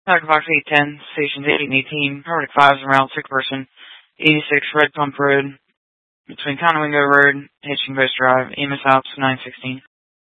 Fox 810, stations 18 and 18, Harvick 5 is around sick person, 86 Red Pump Road, between Conowingo Road, Hitching Post Drive, EMS Alps 916.